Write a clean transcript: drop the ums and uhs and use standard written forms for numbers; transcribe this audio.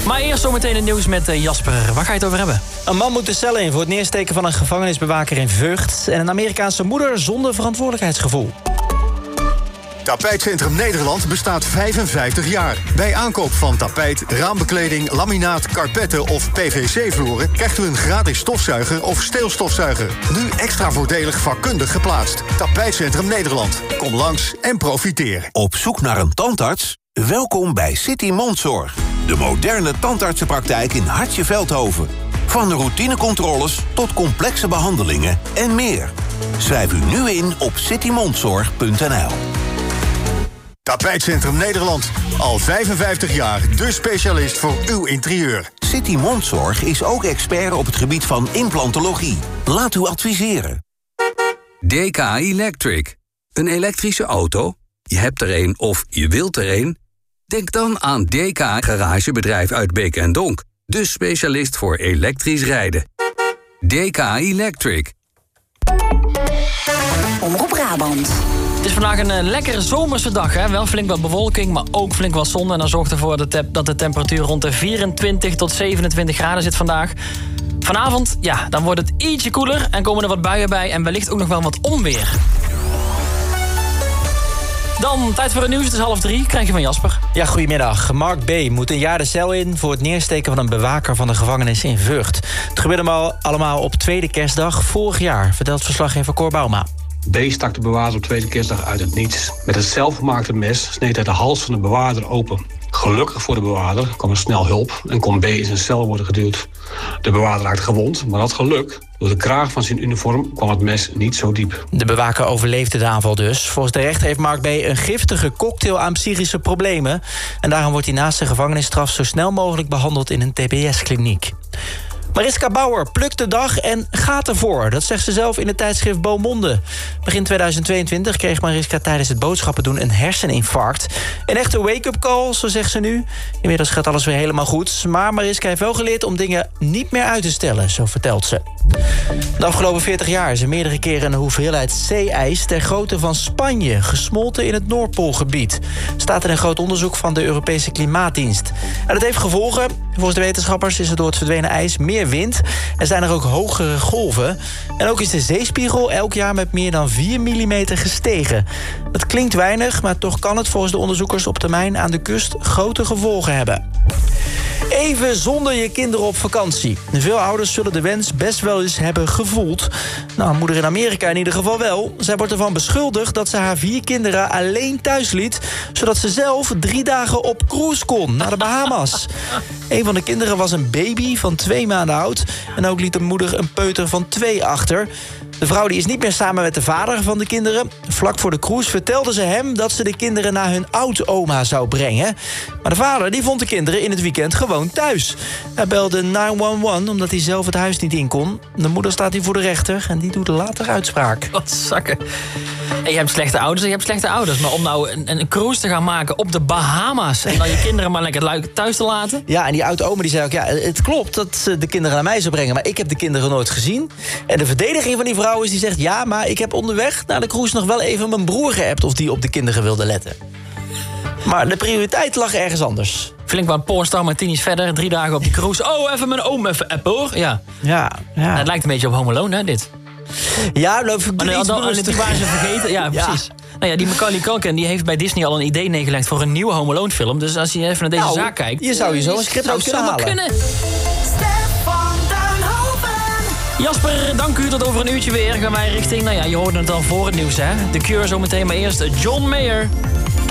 Maar eerst zometeen het nieuws met Jasper. Waar ga je het over hebben? Een man moet de cel in voor het neersteken van een gevangenisbewaker in Vught. En een Amerikaanse moeder zonder verantwoordelijkheidsgevoel. Tapijtcentrum Nederland bestaat 55 jaar. Bij aankoop van tapijt, raambekleding, laminaat, karpetten of PVC-vloeren krijgt u een gratis stofzuiger of steelstofzuiger. Nu extra voordelig vakkundig geplaatst. Tapijtcentrum Nederland. Kom langs en profiteer. Op zoek naar een tandarts? Welkom bij City Mondzorg. De moderne tandartsenpraktijk in Hartje-Veldhoven. Van routinecontroles tot complexe behandelingen en meer. Schrijf u nu in op citymondzorg.nl. Tapijtcentrum Nederland. Al 55 jaar de specialist voor uw interieur. City Mondzorg is ook expert op het gebied van implantologie. Laat u adviseren. DK Electric. Een elektrische auto? Je hebt er een of je wilt er een? Denk dan aan DK Garagebedrijf uit Beek en Donk. De specialist voor elektrisch rijden. DK Electric. Omroep Brabant. Het is vandaag een lekkere zomerse dag. Hè? Wel flink wat bewolking, maar ook flink wat zon. En dat zorgt ervoor dat de temperatuur rond de 24 tot 27 graden zit vandaag. Vanavond, ja, dan wordt het ietsje koeler en komen er wat buien bij. En wellicht ook nog wel wat onweer. Dan, tijd voor het nieuws. Het is 2:30. Krijg je van Jasper. Ja, goedemiddag. Mark B. moet een jaar de cel in voor het neersteken van een bewaker van de gevangenis in Vught. Het gebeurde allemaal op tweede kerstdag vorig jaar, vertelt verslaggever Cor Bauma. B stak de bewaarder op tweede kerstdag uit het niets. Met het zelfgemaakte mes sneed hij de hals van de bewaarder open. Gelukkig voor de bewaarder kwam er snel hulp en kon B in zijn cel worden geduwd. De bewaarder raakte gewond, maar had geluk. Door de kraag van zijn uniform kwam het mes niet zo diep. De bewaker overleefde de aanval dus. Volgens de rechter heeft Mark B. een giftige cocktail aan psychische problemen. En daarom wordt hij naast zijn gevangenisstraf zo snel mogelijk behandeld in een TBS-kliniek. Mariska Bauer plukt de dag en gaat ervoor. Dat zegt ze zelf in het tijdschrift Beaumonde. Begin 2022 kreeg Mariska tijdens het boodschappen doen een herseninfarct. Een echte wake-up call, zo zegt ze nu. Inmiddels gaat alles weer helemaal goed. Maar Mariska heeft wel geleerd om dingen niet meer uit te stellen, zo vertelt ze. De afgelopen 40 jaar is er meerdere keren een hoeveelheid zeeijs ter grootte van Spanje gesmolten in het Noordpoolgebied. Staat in een groot onderzoek van de Europese Klimaatdienst. En dat heeft gevolgen. Volgens de wetenschappers is er door het verdwenen ijs meer wind en zijn er ook hogere golven. En ook is de zeespiegel elk jaar met meer dan 4 mm gestegen. Dat klinkt weinig, maar toch kan het volgens de onderzoekers op termijn aan de kust grote gevolgen hebben. Even zonder je kinderen op vakantie. Veel ouders zullen de wens best wel eens hebben gevoeld. Nou, moeder in Amerika in ieder geval wel. Zij wordt ervan beschuldigd dat ze haar 4 kinderen alleen thuis liet, zodat ze zelf 3 dagen op cruise kon naar de Bahamas. Een van de kinderen was een baby van 2 maanden oud. En ook liet de moeder een peuter van 2 achter. De vrouw die is niet meer samen met de vader van de kinderen. Vlak voor de cruise vertelde ze hem dat ze de kinderen naar hun oud-oma zou brengen. Maar de vader die vond de kinderen in het weekend gewoon thuis. Hij belde 911 omdat hij zelf het huis niet in kon. De moeder staat hier voor de rechter en die doet later uitspraak. Wat zakken. En je hebt slechte ouders en je hebt slechte ouders. Maar om nou een cruise te gaan maken op de Bahamas en dan je kinderen maar lekker thuis te laten. Ja, en die oud-oma die zei ook, ja, het klopt dat ze de kinderen naar mij zou brengen, maar ik heb de kinderen nooit gezien. En de verdediging van die vrouw is die zegt, ja, maar ik heb onderweg naar de cruise nog wel even mijn broer geappt of die op de kinderen wilde letten. Maar de prioriteit lag ergens anders. Flink wat pornstar Martinis verder, 3 dagen op die cruise. Oh, even mijn oom even appen, hoor. Ja. Het lijkt een beetje op Home Alone, hè, dit. Ja, dat ik die waren ze vergeten. Ja, precies. Nou ja, die Macaulay Culkin die heeft bij Disney al een idee neergelegd voor een nieuwe Home Alone film. Dus als je even naar deze zaak kijkt, je zou je zo een script ook kunnen halen. Jasper, dank u. Tot over een uurtje weer gaan wij richting, je hoorde het al voor het nieuws, hè. The Cure zometeen, maar eerst John Mayer.